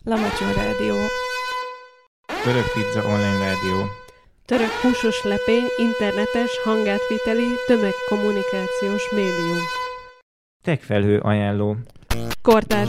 Lamacsó Rádió. Török Pizza Online Rádió. Török húsos lepény, internetes, hangátviteli, tömegkommunikációs médium. Techfelhő ajánló. Kortárs